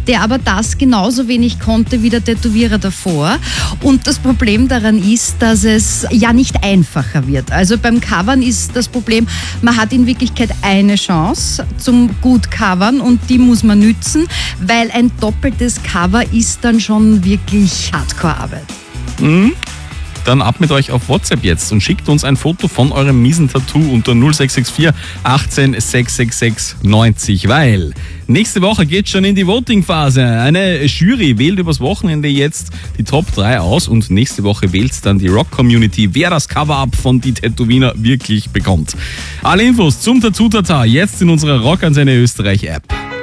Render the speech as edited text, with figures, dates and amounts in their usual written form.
der aber das genauso wenig konnte wie der Tätowierer davor. Und das Problem daran ist, dass es ja nicht einfacher wird. Also beim Covern ist das Problem, man hat in Wirklichkeit eine Chance zum gut Covern und die muss man nützen, weil ein doppeltes Cover ist dann schon wirklich Hardcore-Arbeit. Dann ab mit euch auf WhatsApp jetzt und schickt uns ein Foto von eurem miesen Tattoo unter 0664 18 666 90, weil nächste Woche geht schon in die Voting-Phase. Eine Jury wählt übers Wochenende jetzt die Top 3 aus und nächste Woche wählt dann die Rock-Community, wer das Cover-Up von Die Tätowiner wirklich bekommt. Alle Infos zum Tattoo-Tata jetzt in unserer Rock-Antenne Österreich-App.